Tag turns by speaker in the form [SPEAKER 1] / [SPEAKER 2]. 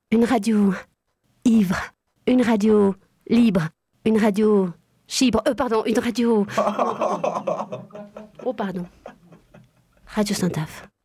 [SPEAKER 1] Une radio ivre, une radio libre, une radio chibre, pardon, une radio... Oh, pardon. Radio Saint-Aphe.